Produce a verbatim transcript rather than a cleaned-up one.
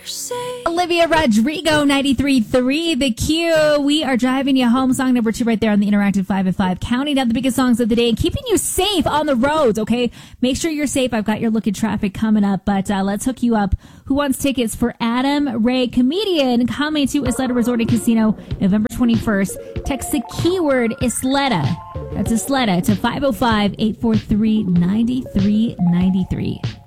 Olivia Rodrigo, ninety-three point three, The Q. We are driving you home. Song number two right there on the Interactive five at five. Counting down the biggest songs of the day and keeping you safe on the roads, okay? Make sure you're safe. I've got your look at traffic coming up, but uh, let's hook you up. Who wants tickets for Adam Ray, comedian, coming to Isleta Resort and Casino November twenty-first? Text the keyword Isleta. That's Isleta to five oh five, eight four three, nine three nine three.